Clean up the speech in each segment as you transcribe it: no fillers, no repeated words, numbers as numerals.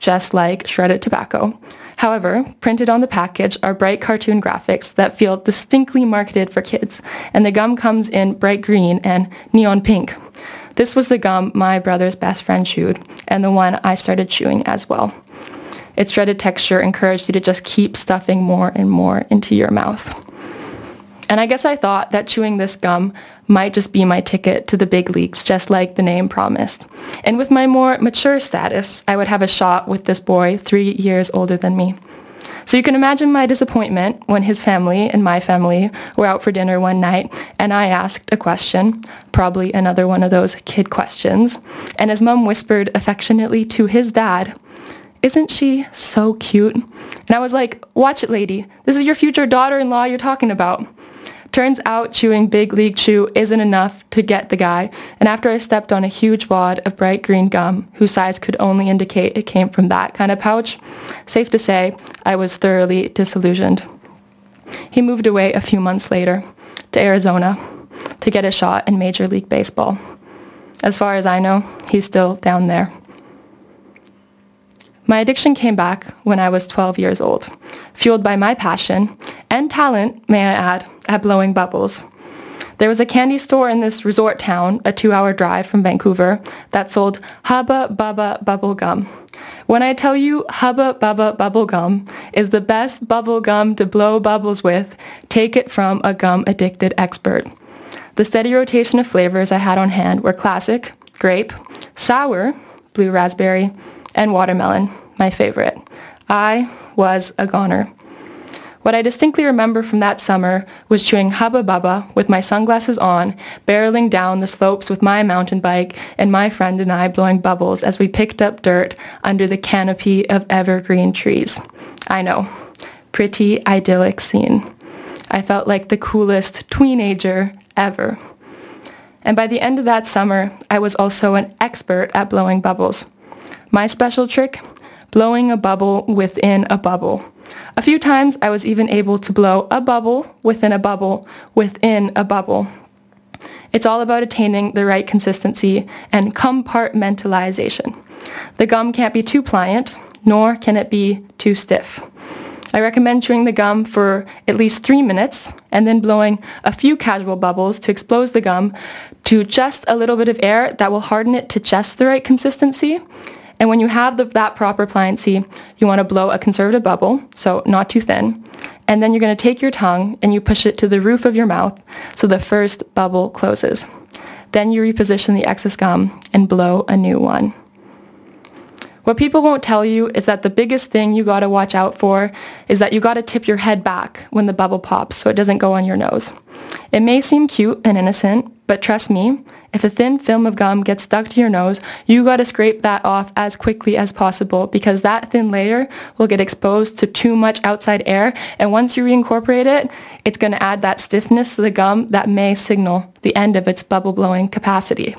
just like shredded tobacco. However, printed on the package are bright cartoon graphics that feel distinctly marketed for kids, and the gum comes in bright green and neon pink. This was the gum my brother's best friend chewed, and the one I started chewing as well. Its shredded texture encouraged you to just keep stuffing more and more into your mouth. And I guess I thought that chewing this gum might just be my ticket to the big leagues, just like the name promised. And with my more mature status, I would have a shot with this boy 3 years older than me. So you can imagine my disappointment when his family and my family were out for dinner one night, and I asked a question, probably another one of those kid questions, and his mom whispered affectionately to his dad, "Isn't she so cute?" And I was like, "Watch it, lady. This is your future daughter-in-law you're talking about." Turns out chewing Big League Chew isn't enough to get the guy, and after I stepped on a huge wad of bright green gum, whose size could only indicate it came from that kind of pouch, safe to say, I was thoroughly disillusioned. He moved away a few months later to Arizona to get a shot in Major League Baseball. As far as I know, he's still down there. My addiction came back when I was 12 years old, fueled by my passion and talent, may I add, at blowing bubbles. There was a candy store in this resort town, a 2-hour drive from Vancouver, that sold Hubba Bubba bubble gum. When I tell you Hubba Bubba bubble gum is the best bubble gum to blow bubbles with, take it from a gum-addicted expert. The steady rotation of flavors I had on hand were classic, grape, sour, blue raspberry, and watermelon, my favorite. I was a goner. What I distinctly remember from that summer was chewing Hubba Bubba with my sunglasses on, barreling down the slopes with my mountain bike, and my friend and I blowing bubbles as we picked up dirt under the canopy of evergreen trees. I know, pretty idyllic scene. I felt like the coolest teenager ever. And by the end of that summer, I was also an expert at blowing bubbles. My special trick? Blowing a bubble within a bubble. A few times I was even able to blow a bubble within a bubble within a bubble. It's all about attaining the right consistency and compartmentalization. The gum can't be too pliant, nor can it be too stiff. I recommend chewing the gum for at least 3 minutes and then blowing a few casual bubbles to expose the gum to just a little bit of air that will harden it to just the right consistency. And when you have that proper pliancy, you want to blow a conservative bubble, so not too thin. And then you're going to take your tongue and you push it to the roof of your mouth so the first bubble closes. Then you reposition the excess gum and blow a new one. What people won't tell you is that the biggest thing you got to watch out for is that you got to tip your head back when the bubble pops so it doesn't go on your nose. It may seem cute and innocent, but trust me, if a thin film of gum gets stuck to your nose, you got to scrape that off as quickly as possible because that thin layer will get exposed to too much outside air, and once you reincorporate it, it's going to add that stiffness to the gum that may signal the end of its bubble blowing capacity.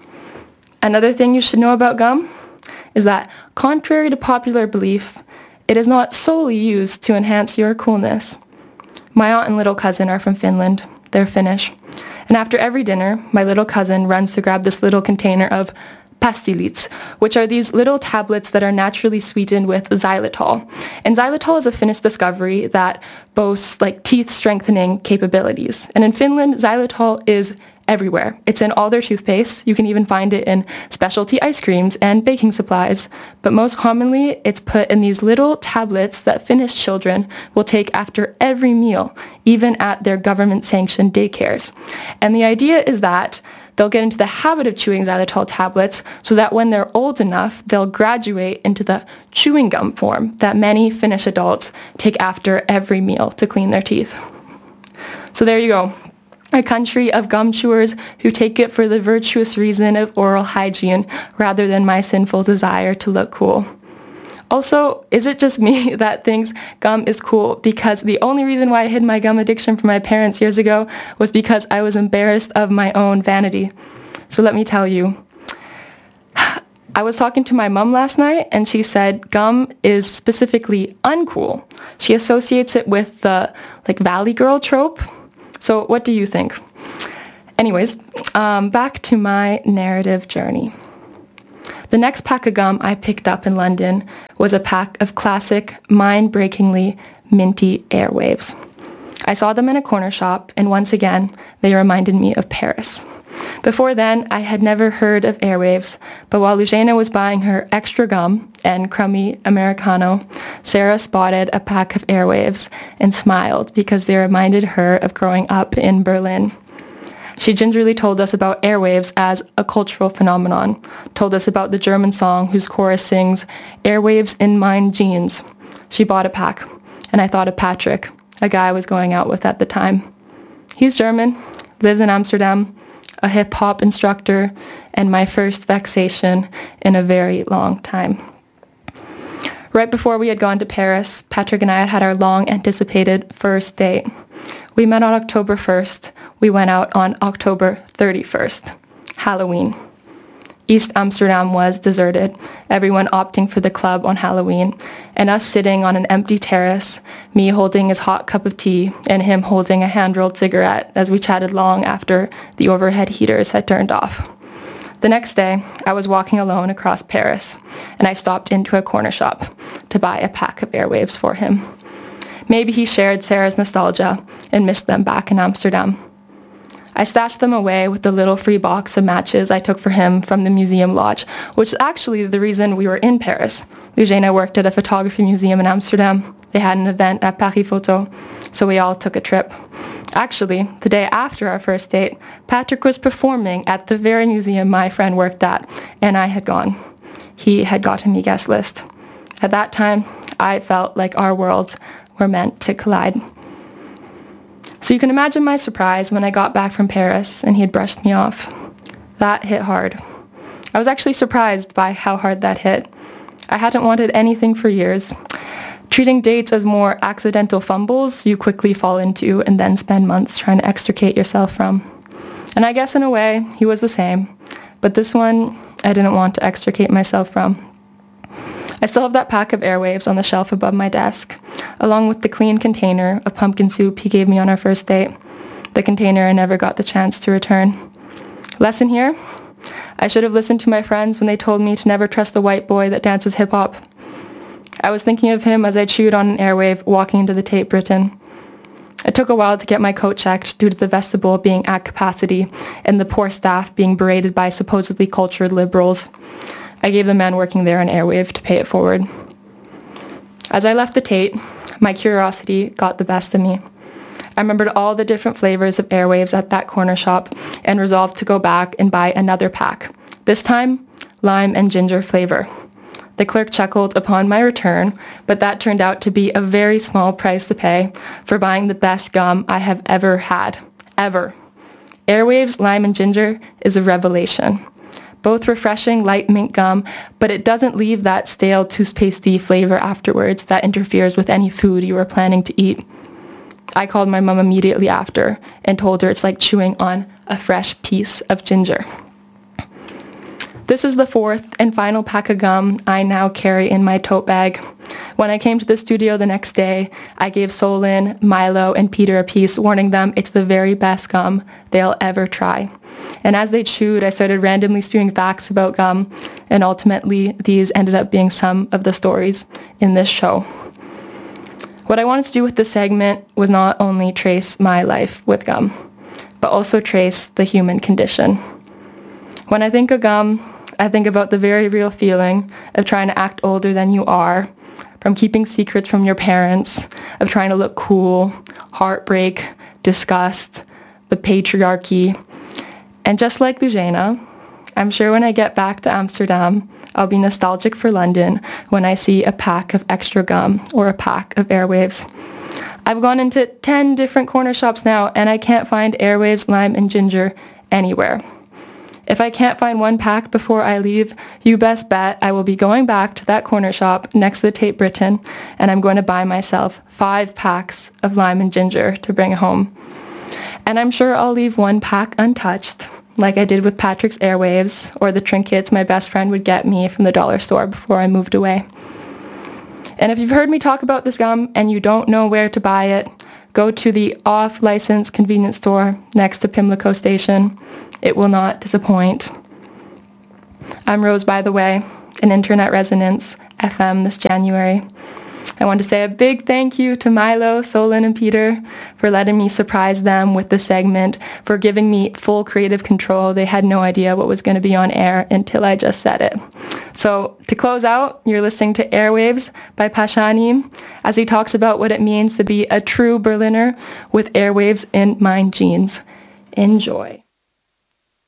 Another thing you should know about gum is that, contrary to popular belief, it is not solely used to enhance your coolness. My aunt and little cousin are from Finland. They're Finnish. And after every dinner, my little cousin runs to grab this little container of pastilits, which are these little tablets that are naturally sweetened with xylitol. And xylitol is a Finnish discovery that boasts teeth strengthening capabilities. And in Finland, xylitol is everywhere. It's in all their toothpaste. You can even find it in specialty ice creams and baking supplies. But most commonly, it's put in these little tablets that Finnish children will take after every meal, even at their government-sanctioned daycares. And the idea is that they'll get into the habit of chewing xylitol tablets so that when they're old enough, they'll graduate into the chewing gum form that many Finnish adults take after every meal to clean their teeth. So there you go. A country of gum chewers who take it for the virtuous reason of oral hygiene rather than my sinful desire to look cool. Also, is it just me that thinks gum is cool because the only reason why I hid my gum addiction from my parents years ago was because I was embarrassed of my own vanity? So let me tell you. I was talking to my mom last night and she said gum is specifically uncool. She associates it with the Valley Girl trope. So what do you think? Anyways, back to my narrative journey. The next pack of gum I picked up in London was a pack of classic, mind-breakingly minty Airwaves. I saw them in a corner shop, and once again, they reminded me of Paris. Before then, I had never heard of Airwaves, but while Lugena was buying her extra gum and crummy Americano, Sarah spotted a pack of Airwaves and smiled because they reminded her of growing up in Berlin. She gingerly told us about Airwaves as a cultural phenomenon, told us about the German song whose chorus sings, "Airwaves in mine jeans." She bought a pack, and I thought of Patrick, a guy I was going out with at the time. He's German, lives in Amsterdam, a hip-hop instructor, and my first vexation in a very long time. Right before we had gone to Paris, Patrick and I had our long-anticipated first date. We met on October 1st. We went out on October 31st, Halloween. East Amsterdam was deserted, everyone opting for the club on Halloween, and us sitting on an empty terrace, me holding his hot cup of tea and him holding a hand-rolled cigarette as we chatted long after the overhead heaters had turned off. The next day, I was walking alone across Paris, and I stopped into a corner shop to buy a pack of Airwaves for him. Maybe he shared Sarah's nostalgia and missed them back in Amsterdam. I stashed them away with the little free box of matches I took for him from the museum lodge, which is actually the reason we were in Paris. Lugena worked at a photography museum in Amsterdam. They had an event at Paris Photo, so we all took a trip. Actually, the day after our first date, Patrick was performing at the very museum my friend worked at, and I had gone. He had gotten me guest list. At that time, I felt like our worlds were meant to collide. So you can imagine my surprise when I got back from Paris and he had brushed me off. That hit hard. I was actually surprised by how hard that hit. I hadn't wanted anything for years. Treating dates as more accidental fumbles you quickly fall into and then spend months trying to extricate yourself from. And I guess in a way, he was the same. But this one, I didn't want to extricate myself from. I still have that pack of Airwaves on the shelf above my desk, along with the clean container of pumpkin soup he gave me on our first date, the container I never got the chance to return. Lesson here? I should have listened to my friends when they told me to never trust the white boy that dances hip-hop. I was thinking of him as I chewed on an Airwave walking into the Tate Britain. It took a while to get my coat checked due to the vestibule being at capacity and the poor staff being berated by supposedly cultured liberals. I gave the man working there an Airwave to pay it forward. As I left the Tate, my curiosity got the best of me. I remembered all the different flavors of Airwaves at that corner shop and resolved to go back and buy another pack, this time lime and ginger flavor. The clerk chuckled upon my return, but that turned out to be a very small price to pay for buying the best gum I have ever had. Ever. Airwaves Lime and Ginger is a revelation. Both refreshing light mint gum, but it doesn't leave that stale toothpastey flavor afterwards that interferes with any food you were planning to eat. I called my mom immediately after and told her it's like chewing on a fresh piece of ginger. This is the fourth and final pack of gum I now carry in my tote bag. When I came to the studio the next day, I gave Solin, Milo, and Peter a piece, warning them it's the very best gum they'll ever try. And as they chewed, I started randomly spewing facts about gum, and ultimately these ended up being some of the stories in this show. What I wanted to do with this segment was not only trace my life with gum, but also trace the human condition. When I think of gum, I think about the very real feeling of trying to act older than you are, from keeping secrets from your parents, of trying to look cool, heartbreak, disgust, the patriarchy. And just like Lugena, I'm sure when I get back to Amsterdam, I'll be nostalgic for London when I see a pack of extra gum or a pack of Airwaves. I've gone into 10 different corner shops now, and I can't find Airwaves, Lime, and Ginger anywhere. If I can't find one pack before I leave, you best bet I will be going back to that corner shop next to the Tate Britain, and I'm going to buy myself 5 packs of Lime and Ginger to bring home. And I'm sure I'll leave one pack untouched, like I did with Patrick's Airwaves or the trinkets my best friend would get me from the dollar store before I moved away. And if you've heard me talk about this gum and you don't know where to buy it, go to the off-license convenience store next to Pimlico Station. It will not disappoint. I'm Rose, by the way, in Internet Resonance FM this January. I want to say a big thank you to Milo, Solon, and Peter for letting me surprise them with the segment, for giving me full creative control. They had no idea what was going to be on air until I just said it. So to close out, you're listening to Airwaves by Pashanim as he talks about what it means to be a true Berliner with airwaves in my jeans. Enjoy.